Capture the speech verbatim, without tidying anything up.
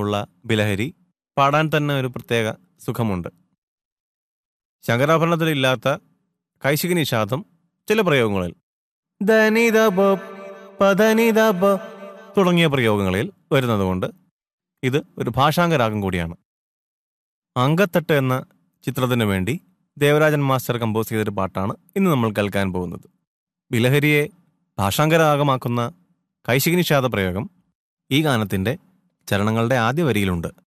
താളമുള്ള ബിലഹരി പാടാൻ തന്നെ ഒരു പ്രത്യേക സുഖമുണ്ട്. ശങ്കരാഭരണത്തിലില്ലാത്ത കൈശികി നിഷാദം ചില പ്രയോഗങ്ങളിൽ ധനിത ബ പധനിത ബ തുടങ്ങിയ പ്രയോഗങ്ങളിൽ വരുന്നതുകൊണ്ട് ഇത് ഒരു ഭാഷാംഗരാഗം കൂടിയാണ്. അങ്കത്തട്ട് എന്ന ചിത്രത്തിനു വേണ്ടി ദേവരാജൻ മാസ്റ്റർ കമ്പോസ് ചെയ്തൊരു പാട്ടാണ് ഇന്ന് നമ്മൾ കേൾക്കാൻ പോകുന്നത്. ബിലഹരിയെ ഭാഷാംഗരാഗമാക്കുന്ന കൈശികി നിഷാദ പ്രയോഗം ഈ ഗാനത്തിൻ്റെ ചരണങ്ങളുടെ ആദ്യ വരിയിലുണ്ട്.